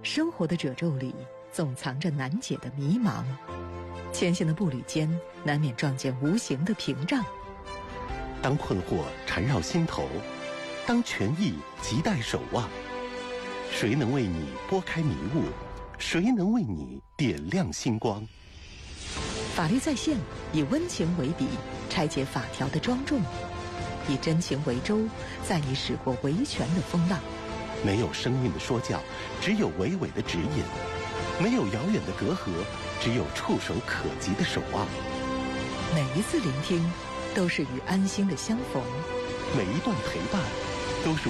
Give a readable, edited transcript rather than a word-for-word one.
生活的褶皱里总藏着难解的迷茫，前行的步履间难免撞见无形的屏障。 当困惑缠绕心头，当权益亟待守望，谁能为你拨开迷雾？谁能为你点亮星光？ 法律在线，以温情为笔，拆解法条的庄重；以真情为舟，载你驶过维权的风浪。 没有生硬的说教，只有娓娓的指引；没有遥远的隔阂，只有触手可及的守望。 每一次聆听，都是与安心的相逢； 每一段陪伴，都是